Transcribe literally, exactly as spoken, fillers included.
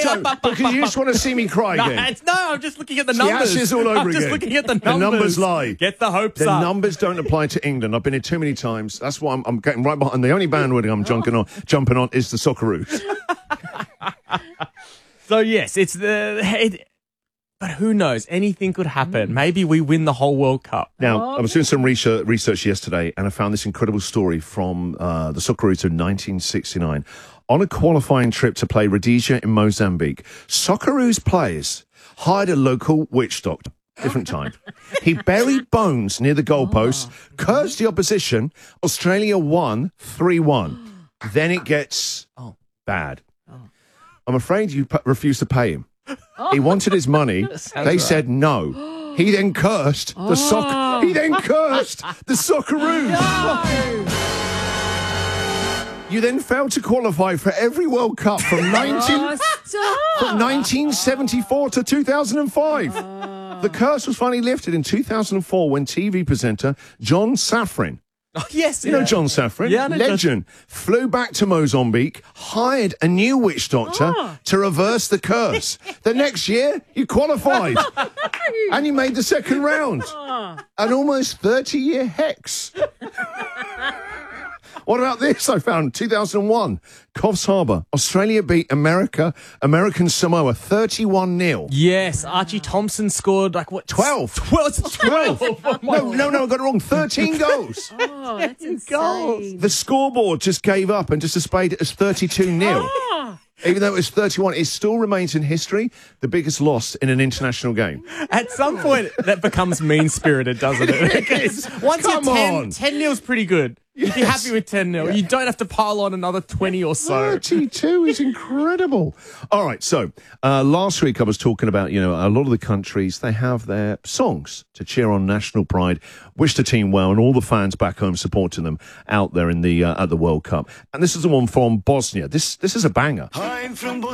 joke, because you just want to see me cry No, again. it's, no, I'm just looking at the The numbers. ashes all over I'm again. just looking at the numbers. The numbers lie. Get the hopes The up. numbers don't apply to England. I've been here too many times. That's why I'm, I'm getting right behind. The only bandwagon I'm jumping on, jumping on is the Socceroos. So yes, it's the. It, but who knows? Anything could happen. Maybe we win the whole World Cup. Now, I was doing some research, research yesterday, and I found this incredible story from uh, the Socceroos in nineteen sixty-nine. On a qualifying trip to play Rhodesia in Mozambique, Socceroos players hired a local witch doctor. Different type. He buried bones near the goalposts, cursed the opposition. Australia won three one. Then it gets bad. I'm afraid you p- refused to pay him. He wanted his money. They right. said no. He then cursed the soc. He then cursed the Socceroos. You then failed to qualify for every World Cup from nineteen from nineteen seventy-four to two thousand five. The curse was finally lifted in two thousand four when T V presenter John Safran, Oh, yes, you know John Safran, Yeah, I know John- legend, flew back to Mozambique, hired a new witch doctor to reverse the curse. The next year, you qualified. And you made the second round. An almost thirty-year hex. What about this? I found two thousand one, Coffs Harbour. Australia beat America, American Samoa, thirty-one nil. Yes, Archie Thompson scored like what? twelve. Twelve. It's twelve. Oh, my No, no, no, I got it wrong. thirteen goals. Oh, that's goals. insane. The scoreboard just gave up and just displayed it as thirty-two nil. Even though it was thirty-one, it still remains in history the biggest loss in an international game. At some point, that becomes mean-spirited, doesn't it? Because once Come you're ten, on. ten nil's pretty good. You'd be Yes. happy with ten nil. You don't have to pile on another twenty or so. thirty-two is incredible. All right, so uh, last week I was talking about, you know, a lot of the countries, they have their songs to cheer on national pride, wish the team well, and all the fans back home supporting them out there in the uh, at the World Cup. And this is the one from Bosnia. This this is a banger. I'm from